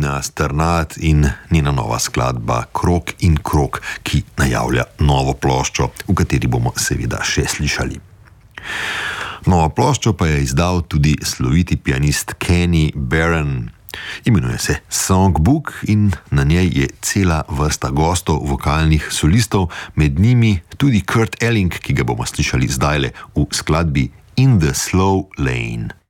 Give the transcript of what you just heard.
Nina Sternad in njena nova skladba Krog in krog, ki najavlja novo ploščo, v kateri bomo seveda še slišali. Novo ploščo pa je izdal tudi sloviti pianist Kenny Barron. Imenuje se Songbook in na njej je cela vrsta gostov, vokalnih solistov, med njimi tudi Kurt Elling, ki ga bomo slišali zdajle v skladbi In the Slow Lane.